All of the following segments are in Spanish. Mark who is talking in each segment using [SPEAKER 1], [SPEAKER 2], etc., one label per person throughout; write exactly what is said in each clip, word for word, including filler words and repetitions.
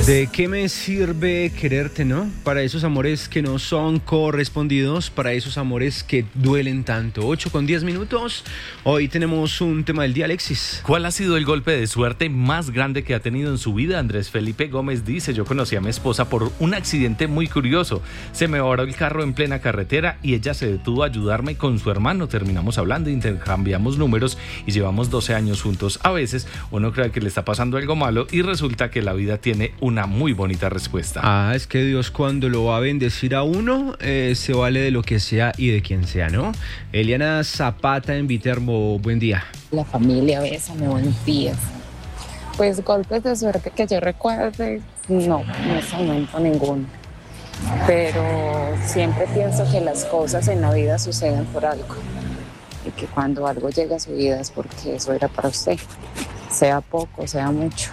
[SPEAKER 1] ¿De qué me sirve quererte, no? Para esos amores que no son correspondidos, para esos amores que duelen tanto. ocho con diez minutos. Hoy tenemos un tema del día, Alexis.
[SPEAKER 2] ¿Cuál ha sido el golpe de suerte más grande que ha tenido en su vida? Andrés Felipe Gómez dice: yo conocí a mi esposa por un accidente muy curioso. Se me varó el carro en plena carretera y ella se detuvo a ayudarme con su hermano. Terminamos hablando, intercambiamos números y llevamos doce años juntos. A veces uno cree que le está pasando algo malo y resulta que la vida tiene una muy bonita respuesta.
[SPEAKER 1] Ah, es que Dios cuando lo va a bendecir a uno, eh, se vale de lo que sea y de quien sea, ¿no? Eliana Zapata en Viterbo, buen día.
[SPEAKER 3] La familia, bésame, buenos días. Pues golpes de suerte que yo recuerde, no, en ese momento ninguno. Pero siempre pienso que las cosas en la vida suceden por algo. Y que cuando algo llega a su vida es porque eso era para usted. Sea poco, sea mucho.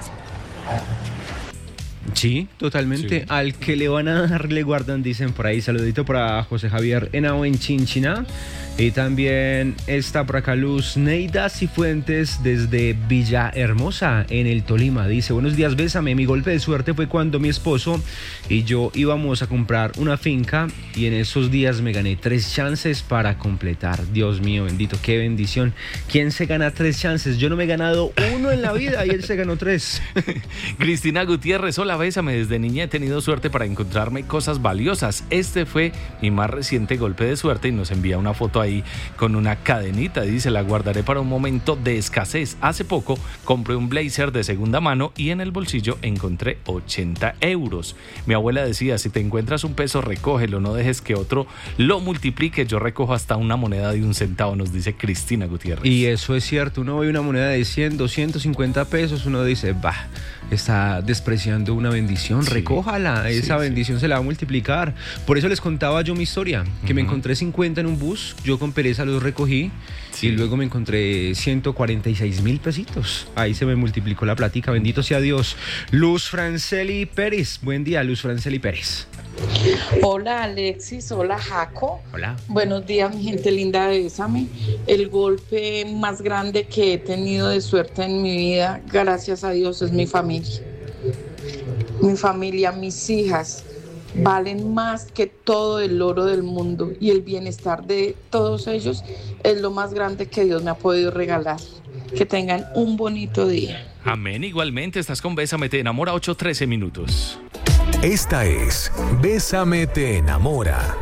[SPEAKER 1] Sí, totalmente. Sí. Al que le van a dar, le guardan, dicen por ahí. Saludito para José Javier Henao en Chinchina. Y también está por acá Luz Neida Cifuentes desde Villahermosa, en el Tolima. Dice: buenos días, bésame. Mi golpe de suerte fue cuando mi esposo y yo íbamos a comprar una finca y en esos días me gané tres chances para completar. Dios mío, bendito, qué bendición. ¿Quién se gana tres chances? Yo no me he ganado uno en la vida y él se ganó tres.
[SPEAKER 2] Cristina Gutiérrez: hola, bésame. Desde niña he tenido suerte para encontrarme cosas valiosas. Este fue mi más reciente golpe de suerte y nos envía una foto ahí con una cadenita. Dice: la guardaré para un momento de escasez. Hace poco compré un blazer de segunda mano y en el bolsillo encontré ochenta euros. Mi abuela decía: si te encuentras un peso, recógelo, no dejes que otro lo multiplique. Yo recojo hasta una moneda de un centavo, nos dice Cristina Gutiérrez.
[SPEAKER 1] Y eso es cierto, uno ve una moneda de cien, doscientos cincuenta pesos, uno dice: bah, está despreciando una bendición, sí, recójala, esa sí, bendición sí. se la va a multiplicar. Por eso les contaba yo mi historia, que uh-huh. me encontré cincuenta en un bus, yo con pereza los recogí, sí. y luego me encontré ciento cuarenta y seis mil pesitos. Ahí se me multiplicó la platica, bendito sea Dios. Luz Franceli Pérez, buen día, Luz Franceli Pérez.
[SPEAKER 4] Hola Alexis, hola Jaco.
[SPEAKER 1] Hola.
[SPEAKER 4] Buenos días, mi gente linda de Bésame. El golpe más grande que he tenido de suerte en mi vida, gracias a Dios, es mi familia. Mi familia, mis hijas, valen más que todo el oro del mundo y el bienestar de todos ellos es lo más grande que Dios me ha podido regalar. Que tengan un bonito día.
[SPEAKER 2] Amén. Igualmente, estás con Bésame Te Enamora, ocho trece minutos.
[SPEAKER 5] Esta es Bésame Te Enamora.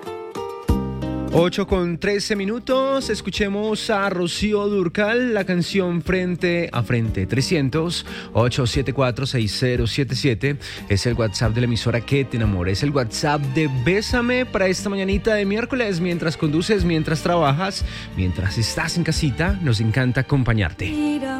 [SPEAKER 1] ocho con trece minutos, escuchemos a Rocío Dúrcal, la canción Frente a Frente. Trescientos, ochocientos setenta y cuatro, sesenta setenta y siete es el WhatsApp de la emisora que te enamora, es el WhatsApp de Bésame para esta mañanita de miércoles, mientras conduces, mientras trabajas, mientras estás en casita, nos encanta acompañarte.